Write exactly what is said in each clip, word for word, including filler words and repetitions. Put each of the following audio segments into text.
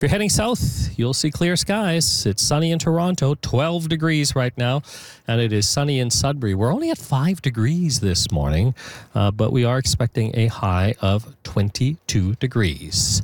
If you're heading south, you'll see clear skies. It's sunny in Toronto, twelve degrees right now, and it is sunny in Sudbury. We're only at five degrees this morning, uh, but we are expecting a high of twenty-two degrees.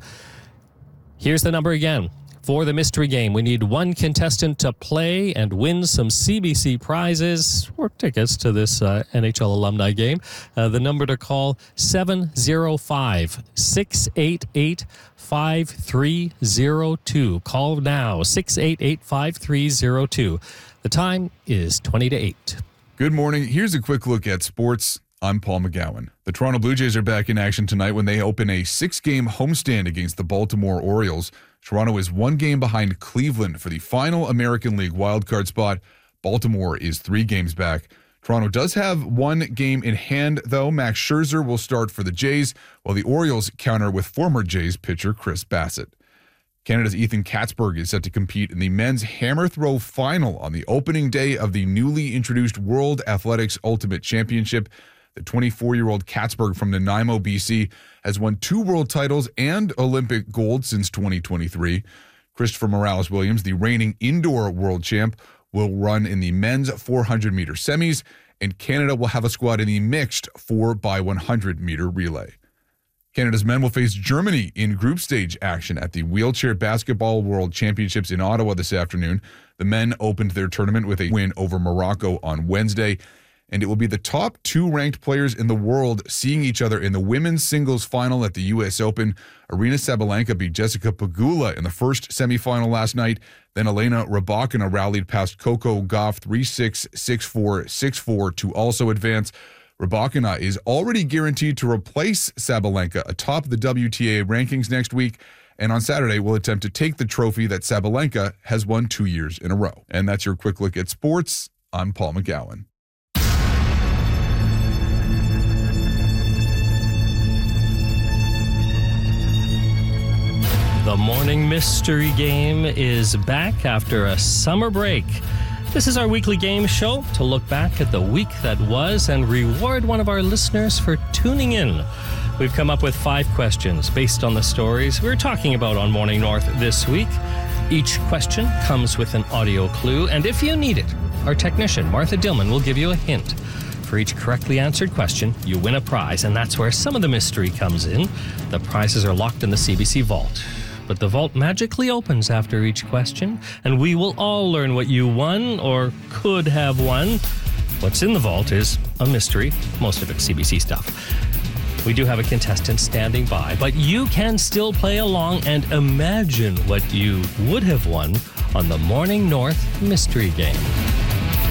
Here's the number again. For the mystery game, we need one contestant to play and win some C B C prizes or tickets to this uh, N H L alumni game. Uh, the number to call, seven oh five, six eight eight, five three oh two. Call now, six eight eight, five three oh two. The time is twenty to eight. Good morning. Here's a quick look at sports. I'm Paul McGowan. The Toronto Blue Jays are back in action tonight when they open a six-game homestand against the Baltimore Orioles. Toronto is one game behind Cleveland for the final American League wildcard spot. Baltimore is three games back. Toronto does have one game in hand, though. Max Scherzer will start for the Jays, while the Orioles counter with former Jays pitcher Chris Bassett. Canada's Ethan Katzberg is set to compete in the men's hammer throw final on the opening day of the newly introduced World Athletics Ultimate Championship. The twenty-four-year-old Katzberg from Nanaimo, B C, has won two world titles and Olympic gold since twenty twenty-three. Christopher Morales-Williams, the reigning indoor world champ, will run in the men's four hundred meter semis, and Canada will have a squad in the mixed four by one hundred meter relay. Canada's men will face Germany in group stage action at the Wheelchair Basketball World Championships in Ottawa this afternoon. The men opened their tournament with a win over Morocco on Wednesday, and it will be the top two ranked players in the world seeing each other in the women's singles final at the U S Open. Aryna Sabalenka beat Jessica Pegula in the first semifinal last night. Then Elena Rybakina rallied past Coco Gauff three six, six four, six four to also advance. Rybakina is already guaranteed to replace Sabalenka atop the W T A rankings next week, and on Saturday will attempt to take the trophy that Sabalenka has won two years in a row. And that's your quick look at sports. I'm Paul McGowan. The morning mystery game is back after a summer break. This is our weekly game show to look back at the week that was and reward one of our listeners for tuning in. We've come up with five questions based on the stories we're talking about on Morning North this week. Each question comes with an audio clue, and if you need it, our technician, Martha Dillman, will give you a hint. For each correctly answered question, you win a prize, and that's where some of the mystery comes in. The prizes are locked in the C B C vault. But the vault magically opens after each question, and we will all learn what you won or could have won. What's in the vault is a mystery, most of it C B C stuff. We do have a contestant standing by, but you can still play along and imagine what you would have won on the Morning North Mystery Game.